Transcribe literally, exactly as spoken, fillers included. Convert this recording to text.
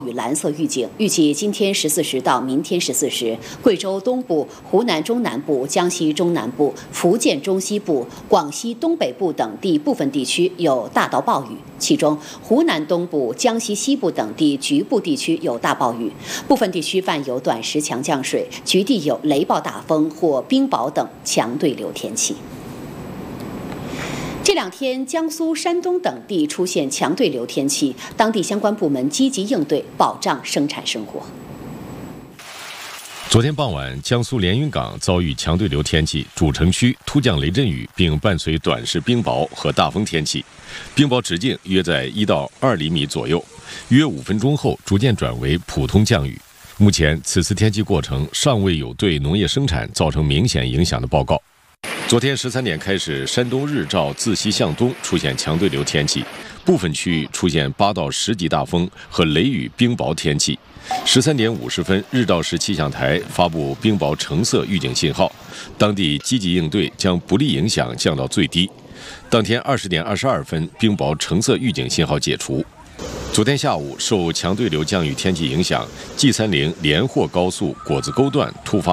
雨蓝色预警，预计今天十四时到明天十四时，贵州东部、湖南中南部、江西中南部、福建中西部、广西东北部等地部分地区有大到暴雨，其中湖南东部、江西西部等地局部地区有大暴雨，部分地区伴有短时强降水，局地有雷暴大风或冰雹等强对流天气。这两天，江苏、山东等地出现强对流天气，当地相关部门积极应对，保障生产生活。 昨天傍晚，江苏连云港遭遇强对流天气，主城区突降雷阵雨，并伴随短时冰雹和大风天气，冰雹直径约在一到二厘米左右，约五分钟后逐渐转为普通降雨。目前，此次天气过程尚未有对农业生产造成明显影响的报告。昨天十三点开始，山东日照自西向东出现强对流天气，部分区域出现八到十级大风和雷雨冰雹天气。十三点五十分，日照市气象台发布冰雹橙色预警信号，当地积极应对，将不利影响降到最低。当天二十点二十二分，冰雹橙色预警信号解除。昨天下午，受强对流降雨天气影响， G 三零连霍高速果子沟段突发